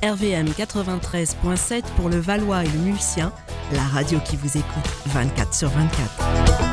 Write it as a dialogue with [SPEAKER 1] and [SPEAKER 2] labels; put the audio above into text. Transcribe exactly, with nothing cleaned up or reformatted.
[SPEAKER 1] R V M quatre-vingt-treize virgule sept pour le Valois et le Mulsien, la radio qui vous écoute vingt-quatre sur vingt-quatre.